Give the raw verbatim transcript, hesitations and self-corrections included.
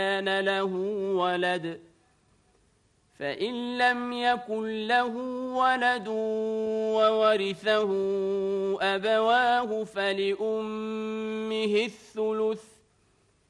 كان له ولد فإن لم يكن له ولد وورثه أبواه فلأمه الثلث